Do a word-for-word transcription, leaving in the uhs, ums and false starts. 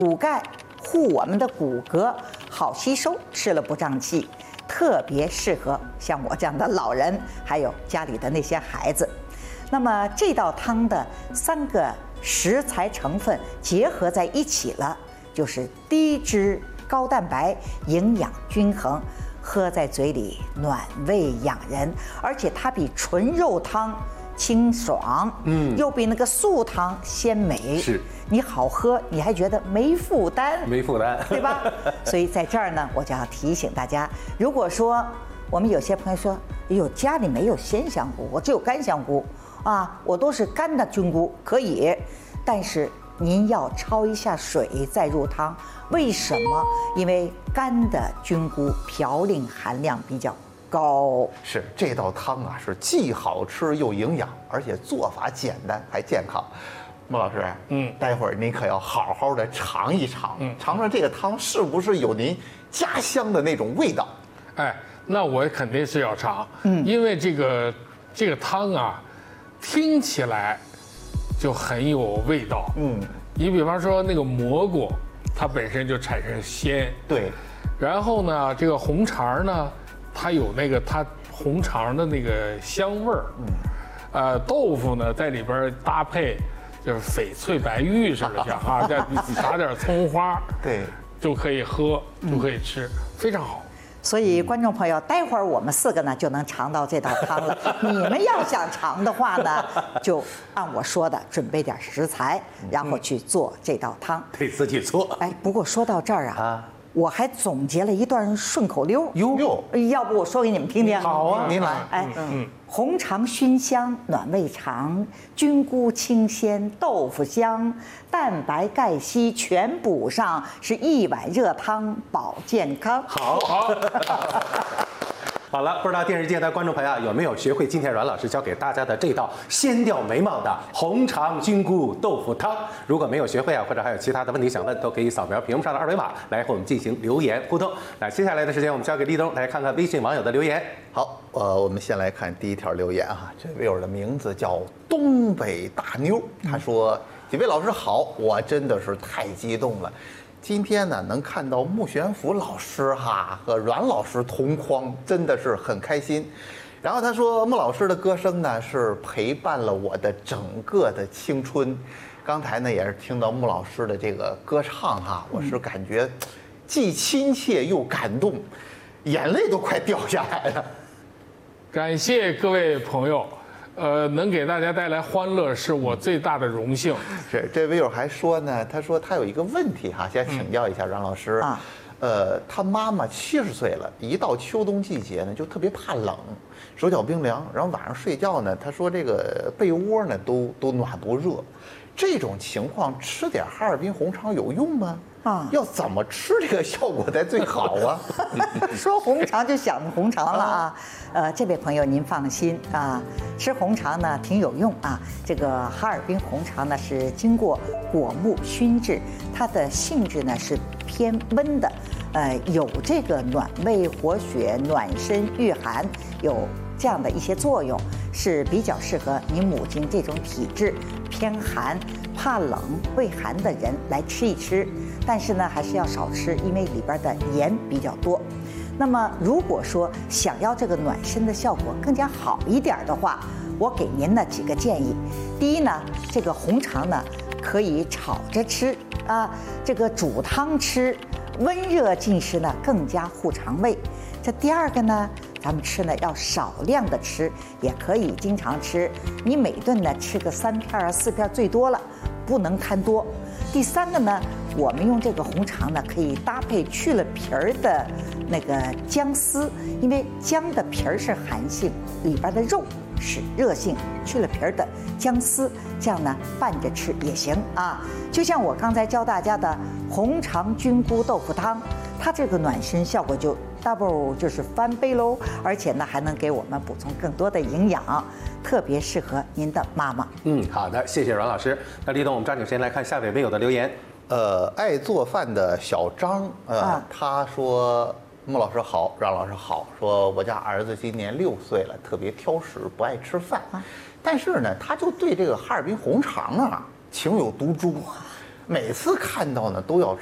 补钙护我们的骨骼，好吸收，吃了不胀气，特别适合像我这样的老人，还有家里的那些孩子。那么这道汤的三个食材成分结合在一起了，就是低脂、高蛋白，营养均衡，喝在嘴里暖胃养人，而且它比纯肉汤清爽，嗯，又比那个素汤鲜美。 是，你好喝，你还觉得没负担， 没负担， 对吧？所以在这儿呢，我就要提醒大家，如果说我们有些朋友说，哎呦，家里没有鲜香菇，我只有干香菇啊，我都是干的菌菇，可以，但是您要焯一下水再入汤。为什么？因为干的菌菇嘌呤含量比较高。 是，这道汤啊是既好吃又营养，而且做法简单还健康。莫老师，嗯，待会儿您可要好好的尝一尝，嗯，尝尝这个汤是不是有您家乡的那种味道。 哎，那我肯定是要尝，嗯，因为这个这个汤啊，听起来就很有味道，嗯，你比方说那个蘑菇，它本身就产生鲜， 对， 然后呢，这个红肠呢，它有那个它红肠的那个香味儿，嗯，呃，豆腐呢在里边搭配就是翡翠白玉似的，像啊，再撒点葱花， 对， 就可以喝，就可以吃，非常好。 所以，观众朋友，待会儿我们四个呢就能尝到这道汤了。你们要想尝的话呢，就按我说的准备点食材，然后去做这道汤。 得自己做。 哎，不过说到这儿啊，啊我还总结了一段顺口溜。 哟， 要不我说给你们听听？ 好啊，您来。 哎，嗯，红肠熏香暖胃肠，菌菇清鲜豆腐香，蛋白钙硒全补上，是一碗热汤保健康。 好，好。好了，不知道电视界的观众朋友有没有学会今天阮老师教给大家的这道鲜调美貌的红肠菌菇豆腐汤？如果没有学会啊，或者还有其他的问题想问，都可以扫描屏幕上的二维码来和我们进行留言互动。那接下来的时间，我们交给立冬来看看微信网友的留言。 好，呃，我们先来看第一条留言啊，这位友的名字叫东北大妞，他说：“几位老师好，我真的是太激动了。”今天呢，能看到穆玄福老师哈和阮老师同框，真的是很开心。然后他说，穆老师的歌声呢是陪伴了我的整个的青春。刚才呢也是听到穆老师的这个歌唱哈，我是感觉既亲切又感动，眼泪都快掉下来了。 感谢各位朋友。呃，能给大家带来欢乐是我最大的荣幸。 是，这位友还说呢，他说他有一个问题哈，想请教一下阮老师。啊，呃，他妈妈七十岁了，一到秋冬季节呢，就特别怕冷，手脚冰凉，然后晚上睡觉呢，他说这个被窝呢都都暖不热，这种情况吃点哈尔滨红肠有用吗？啊，要怎么吃这个效果才最好啊？ 说红肠就想红肠了啊。呃，这位朋友您放心啊，吃红肠呢挺有用啊。这个哈尔滨红肠呢是经过果木熏制，它的性质呢是偏温的，呃，有这个暖胃、活血、暖身、御寒，有这样的一些作用，是比较适合您母亲这种体质偏寒、怕冷、畏寒的人来吃一吃。但是呢，还是要少吃，因为里边的盐比较多。那么，如果说想要这个暖身的效果更加好一点的话，我给您呢几个建议。第一呢，这个红肠呢可以炒着吃啊，这个煮汤吃，温热进食呢更加护肠胃。这第二个呢，咱们吃呢要少量的吃，也可以经常吃。你每顿呢吃个三片啊四片最多了，不能贪多。第三个呢，我们用这个红肠呢，可以搭配去了皮儿的那个姜丝，因为姜的皮儿是寒性，里边的肉是热性，去了皮儿的姜丝，这样呢拌着吃也行啊。就像我刚才教大家的红肠菌菇豆腐汤，它这个暖身效果就 double 就是翻倍喽，而且呢还能给我们补充更多的营养，特别适合您的妈妈。 嗯，好的，谢谢阮老师。那立冬，我们抓紧时间来看下位微友的留言。 呃，爱做饭的小张，呃，啊、他说：“穆老师好，阮老师好。说我家儿子今年六岁了，特别挑食，不爱吃饭，啊、但是呢，他就对这个哈尔滨红肠啊情有独钟。 每次看到呢都要